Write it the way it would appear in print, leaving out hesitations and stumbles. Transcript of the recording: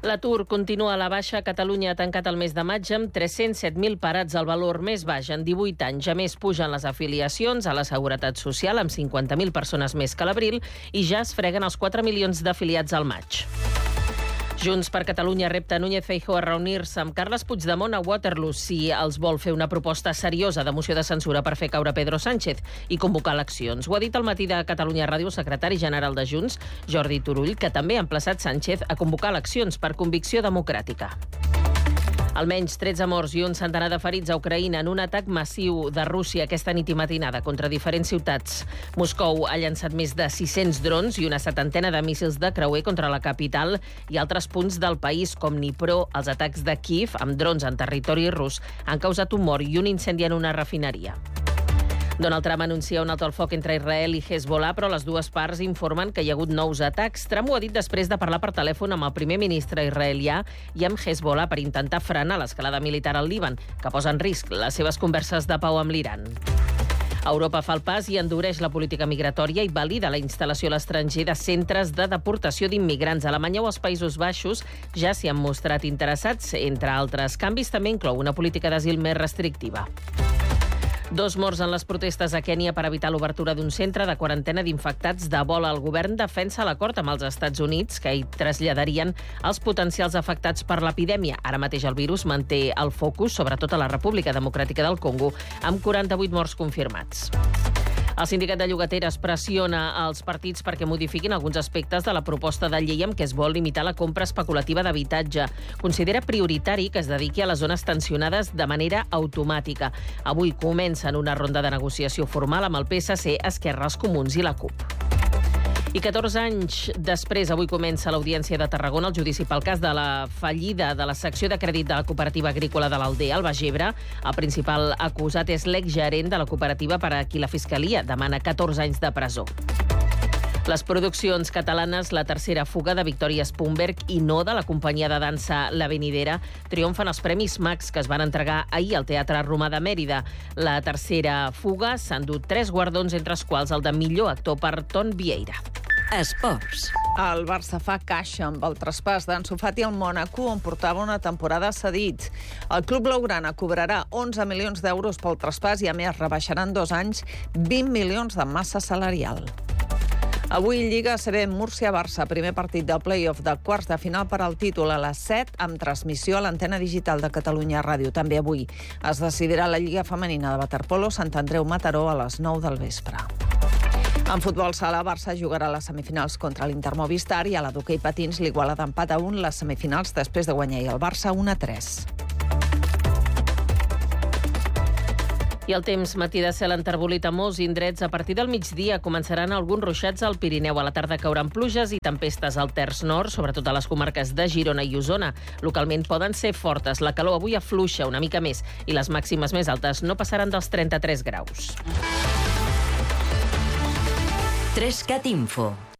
L'atur continua a la baixa. Catalunya ha tancat el mes de maig amb 307.000 parats, el valor més baix en 18 anys. A més, pugen les afiliacions a la Seguretat Social amb 50.000 persones més que l'abril i ja es freguen els 4 milions d'afiliats al maig. Junts per Catalunya repta Núñez Feijóo a reunir-se amb Carles Puigdemont a Waterloo si els vol fer una proposta seriosa de moció de censura per fer caure Pedro Sánchez i convocar eleccions. Ho ha dit al matí de Catalunya Ràdio el secretari general de Junts, Jordi Turull, que també ha emplaçat Sánchez a convocar eleccions per convicció democràtica. Almenys 13 morts i un centenar de ferits a Ucraïna en un atac massiu de Rússia aquesta nit i matinada contra diferents ciutats. Moscou ha llançat més de 600 drons i una setantena de míssils de creuer contra la capital i altres punts del país, com Dnipro. Els atacs de Kíev amb drons en territori rus han causat un mort i un incendi en una refineria. Donald Trump anuncia un alto al foc entre Israel i Hezbollah, però les dues parts informen que hi ha hagut nous atacs. Trump ho ha dit després de parlar per telèfon amb el primer ministre israelià i amb Hezbollah per intentar frenar l'escalada militar al Líban, que posa en risc les seves converses de pau amb l'Iran. Europa fa el pas i endureix la política migratòria i valida la instal·lació a l'estranger de centres de deportació d'immigrants. A Alemanya o als Països Baixos ja s'hi han mostrat interessats. Entre altres canvis, també inclou una política d'asil més restrictiva. 2 morts en les protestes a Kènia per evitar l'obertura d'un centre de quarantena d'infectats d'Ebola. El govern defensa l'acord amb els Estats Units que hi traslladarien els potencials afectats per l'epidèmia. Ara mateix el virus manté el focus, sobretot a la República Democràtica del Congo, amb 48 morts confirmats. El sindicat de llogateres pressiona els partits perquè modifiquin alguns aspectes de la proposta de llei amb què es vol limitar la compra especulativa d'habitatge. Considera prioritari que es dediqui a les zones tensionades de manera automàtica. Avui comencen una ronda de negociació formal amb el PSC, Esquerra, els Comuns i la CUP. I 14 anys després, avui comença l'Audiència de Tarragona, el judici pel cas de la fallida de la secció de crèdit de la cooperativa agrícola de l'Aldea, al Baix Ebre. El principal acusat és l'exgerent de la cooperativa, per a qui la Fiscalia demana 14 anys de presó. Les produccions catalanes, La tercera fuga de Victòria Spunberg i No, de la companyia de dansa La Venidera, triomfen els Premis Max que es van entregar ahir al Teatre Romà de Mèrida. La tercera fuga s'ha endut 3 guardons, entre els quals el de millor actor per Ton Vieira. Esports. El Barça fa caixa amb el traspàs d'Ansu Fati al Mònaco, on portava una temporada cedit. El club blaugrana cobrarà 11 milions d'euros pel traspàs i, a més, rebaixaran 2 anys 20 milions de massa salarial. Avui Lliga ACB Múrcia-Barça, primer partit del play-off de quarts de final per al títol a les 7, amb transmissió a l'antena digital de Catalunya Ràdio. També avui es decidirà la Lliga femenina de waterpolo Sant Andreu-Mataró a les 9 del vespre. En futbol sala, Barça jugarà a les semifinals contra l'Inter Movistar i a la d'hoquei patins l'Igualada empat a 1 les semifinals després de guanyar el Barça 1-3. I el temps, matí de cel enterbolit a molts indrets. A partir del migdia començaran alguns ruixats al Pirineu. A la tarda cauran pluges i tempestes al terç nord, sobretot a les comarques de Girona i Osona. Localment poden ser fortes. La calor avui afluixa una mica més i les màximes més altes no passaran dels 33 graus. 3CAT Info.